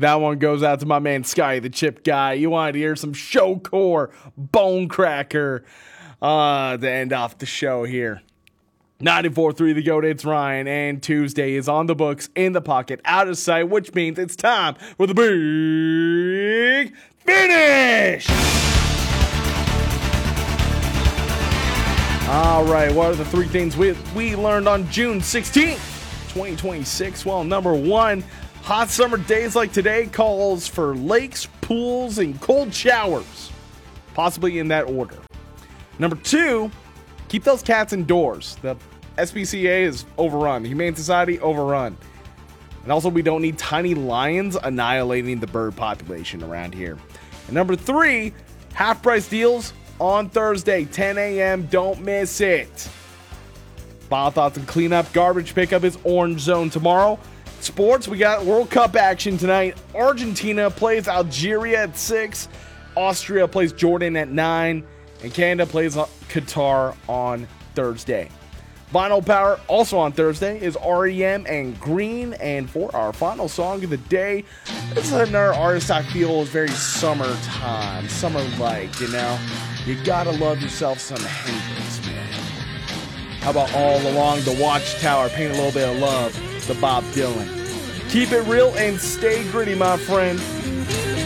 That one goes out to my man Sky the Chip Guy. You wanted to hear some Showcore Bone Cracker to end off the show here. 94.3 The GOAT, it's Ryan, and Tuesday is on the books, in the pocket, out of sight, which means it's time for the big finish! All right, what are the three things we learned on June 16th, 2026? Well, number one, hot summer days like today calls for lakes, pools, and cold showers, possibly in that order. Number two, keep those cats indoors. The SPCA is overrun. The Humane Society overrun. And also, we don't need tiny lions annihilating the bird population around here. And number three, half-price deals on Thursday, 10 a.m. Don't miss it. Final thoughts and cleanup. Garbage pickup is Orange Zone tomorrow. Sports, we got World Cup action tonight. Argentina plays Algeria at 6. Austria plays Jordan at 9. And Canada plays Qatar on Thursday. Vinyl Power, also on Thursday, is REM and Green. And for our final song of the day, this is another artist I feel is very summertime, summer-like, you know? You gotta love yourself some Hendrix, man. How about All Along the Watchtower, Paint a Little Bit of Love, the Bob Dylan. Keep it real and stay gritty, my friend.